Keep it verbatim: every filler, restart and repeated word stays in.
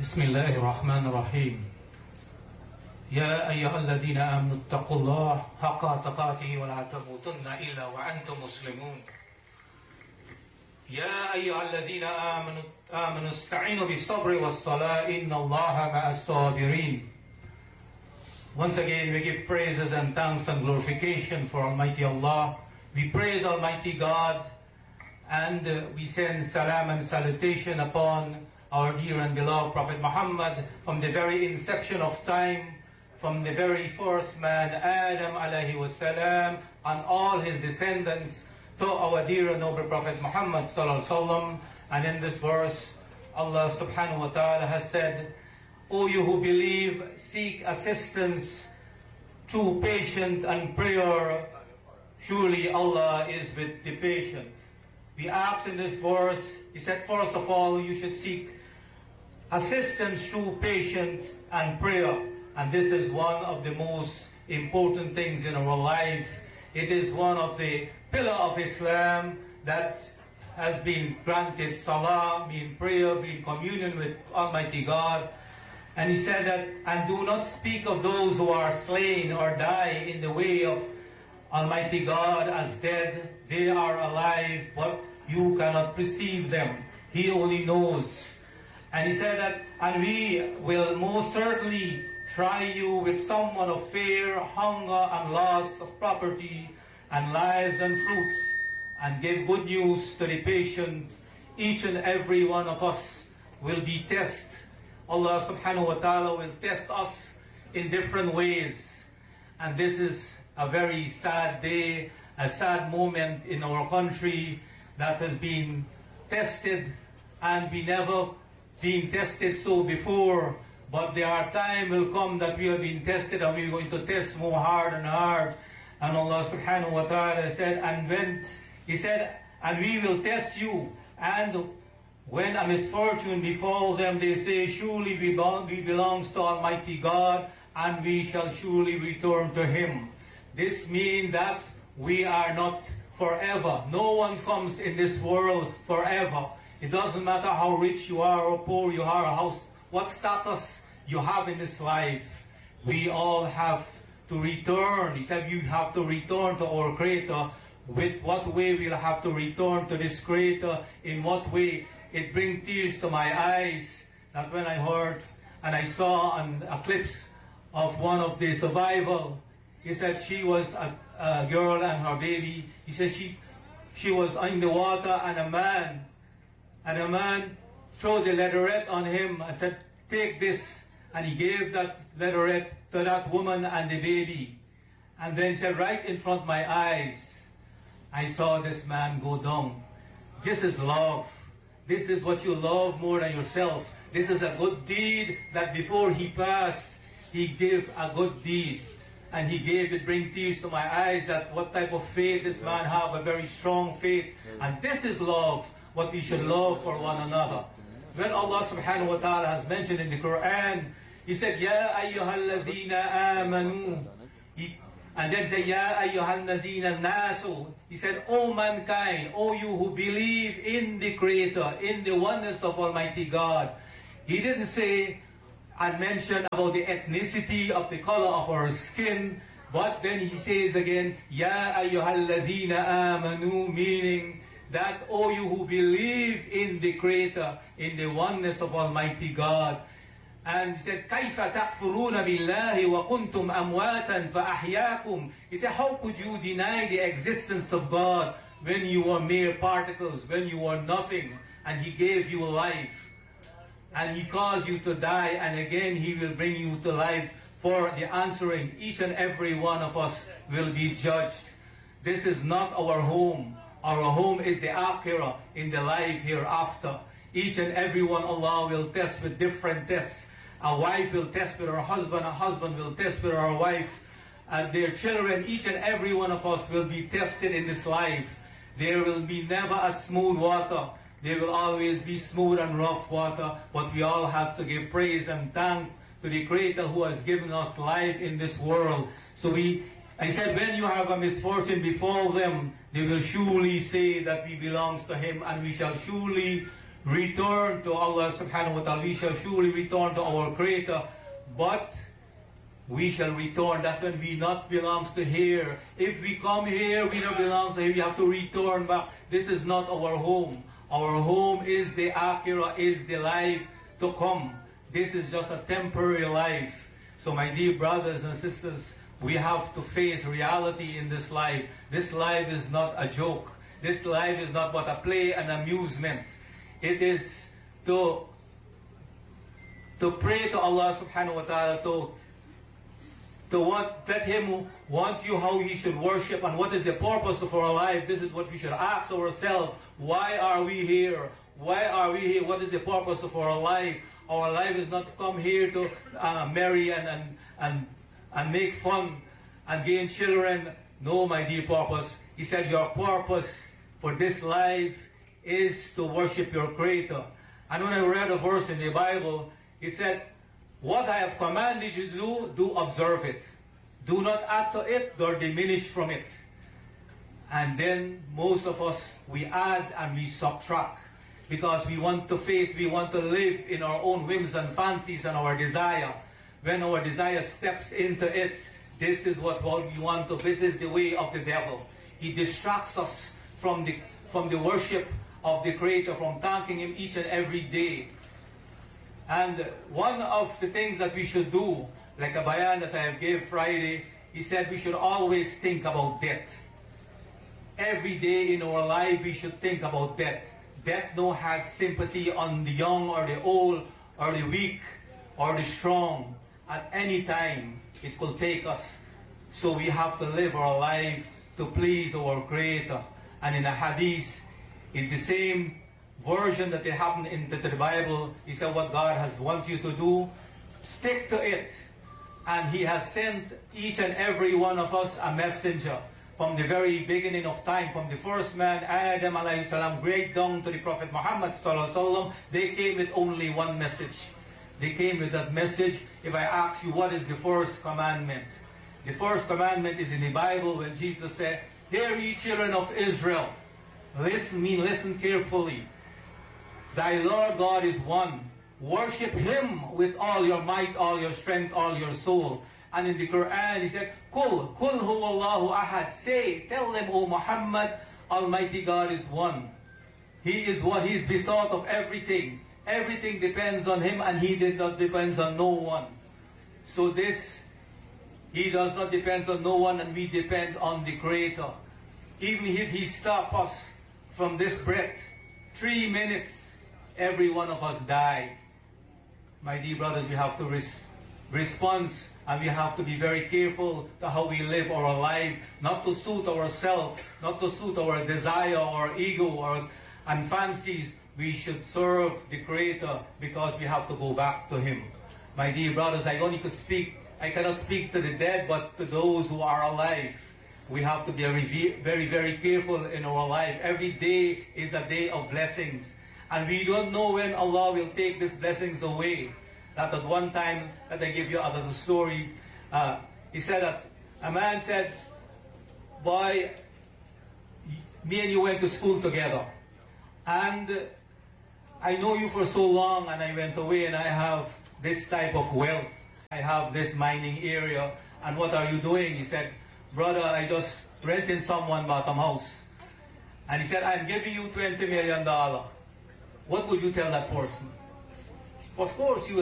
بسم الله الرحمن الرحيم يا أيها الذين آمنوا اتقوا الله حق تقاته ولا تموتن إلا وأنتم مسلمون يا أيها الذين آمنوا آمنوا استعينوا بالصبر والصلاة إن الله مع الصابرين. Once again we give praises and thanks and glorification for Almighty Allah. We praise Almighty God and uh, we send salam and salutation upon our dear and beloved Prophet Muhammad from the very inception of time, from the very first man Adam alayhi wasalam and all his descendants to our dear and noble Prophet Muhammad sallallahu alaihi wasallam. And in this verse Allah subhanahu wa ta'ala has said, O you who believe, seek assistance through patience and prayer. Surely Allah is with the patient. We ask in this verse, he said, first of all, you should seek assistance through patience and prayer. And this is one of the most important things in our life. It is one of the pillars of Islam that has been granted salah, being prayer, being communion with Almighty God. And he said that, and do not speak of those who are slain or die in the way of Almighty God as dead. They are alive, but you cannot perceive them. He only knows. And he said that, and we will most certainly try you with somewhat of fear, hunger, and loss of property, and lives and fruits, and give good news to the patient. Each and every one of us will be tested. Allah subhanahu wa ta'ala will test us in different ways. And this is a very sad day, a sad moment in our country that has been tested, and we never been tested so before. But there are time will come that we have been tested, and we're going to test more hard and hard. And Allah subhanahu wa ta'ala said, and when He said, and we will test you, and when a misfortune befalls them, they say, surely we belong, we belongs to Almighty God, and we shall surely return to Him. This means that we are not forever. No one comes in this world forever. It doesn't matter how rich you are or poor you are, or how, what status you have in this life. We all have to return. He said, you have to return to our Creator. With what way we'll have to return to this Creator? In what way? It brings tears to my eyes. That when I heard and I saw an eclipse of one of the survival, he said she was a, a girl and her baby. He said she, she was in the water, and a man, and a man threw the leatherette on him and said, take this. And he gave that leatherette to that woman and the baby. And then he said, right in front of my eyes, I saw this man go down. This is love. This is what you love more than yourself. This is a good deed that before he passed, he gave a good deed. And he gave it, bring tears to my eyes, that what type of faith this man have, a very strong faith. And this is love, what we should love for one another. When Allah subhanahu wa ta'ala has mentioned in the Quran, He said, Ya ayyuhalladhina amanu. And then he said, Ya ayyuhalladhina nasu. He said, O mankind, O you who believe in the Creator, in the oneness of Almighty God. He didn't say and mention about the ethnicity of the color of our skin, but then he says again, Ya ayyuhalladhina amanu, meaning that, O you who believe in the Creator, in the oneness of Almighty God. And he said, كَيْفَ تَكْفُرُونَ بِاللَّهِ وَكُنْتُمْ أَمْوَاتًا فَأَحْيَاكُمْ. He said, how could you deny the existence of God when you were mere particles, when you were nothing, and He gave you life, and He caused you to die, and again He will bring you to life for the answering. Each and every one of us will be judged. This is not our home. Our home is the akhirah, in the life hereafter. Each and every one Allah will test with different tests. A wife will test with her husband, a husband will test with her wife, and their children. Each and every one of us will be tested in this life. There will be never a smooth water. There will always be smooth and rough water, but we all have to give praise and thank to the Creator who has given us life in this world. So we, I said, when you have a misfortune befall them, they will surely say that we belong to Him, and we shall surely return to Allah subhanahu wa ta'ala. We shall surely return to our Creator, but we shall return. That's when we not belongs to here. If we come here, we don't belong to here. We have to return back. This is not our home. Our home is the Akhirah, is the life to come. This is just a temporary life. So my dear brothers and sisters, we have to face reality in this life. This life is not a joke. This life is not but a play and amusement. It is to, to pray to Allah subhanahu wa ta'ala, to, to want, let Him want you how He should worship and what is the purpose of our life. This is what we should ask ourselves. Why are we here? Why are we here? What is the purpose of our life? Our life is not to come here to uh, marry and, and, and, and make fun and gain children. No, my dear purpose. He said your purpose for this life is to worship your Creator. And when I read a verse in the Bible, it said, what I have commanded you to do, do observe it. Do not add to it nor diminish from it. And then most of us, we add and we subtract. Because we want to face, we want to live in our own whims and fancies and our desire. When our desire steps into it, this is what we want to, this is the way of the devil. He distracts us from the, from the worship of the Creator, from thanking Him each and every day. And one of the things that we should do, like a bayan that I gave Friday, he said we should always think about death. Every day in our life we should think about death. Death no has sympathy on the young or the old or the weak or the strong. At any time it will take us. So we have to live our life to please our Creator. And in the Hadith, it's the same version that it happened in the, the Bible. He said what God has want you to do, stick to it. And He has sent each and every one of us a messenger. From the very beginning of time, from the first man, Adam alayhi salam, right down to the Prophet Muhammad sallallahu alaihi wasallam, they came with only one message. They came with that message. If I ask you what is the first commandment? The first commandment is in the Bible when Jesus said, hear ye children of Israel, listen me, listen carefully. Thy Lord God is one. Worship Him with all your might, all your strength, all your soul. And in the Quran, He said, Kul, Kul huwallahu ahad. Say, tell them, O Muhammad, Almighty God is one. He is one. He is besought of everything. Everything depends on Him, and He did not depends on no one. So this, He does not depend on no one, and we depend on the Creator. Even if He stop us from this breath, three minutes, every one of us die. My dear brothers, we have to res respond, and we have to be very careful to how we live our life, not to suit ourselves, not to suit our desire or ego or and fancies. We should serve the Creator because we have to go back to Him. My dear brothers, I only could speak, I cannot speak to the dead, but to those who are alive. We have to be very, very careful in our life. Every day is a day of blessings. And we don't know when Allah will take these blessings away. That at one time, that I give you another story, uh, he said that a man said, boy, me and you went to school together. And I know you for so long, and I went away and I have this type of wealth. I have this mining area. And what are you doing? He said, brother, I just rented someone bottom house. And he said, I'm giving you twenty million dollars. What would you tell that person? Of course, you will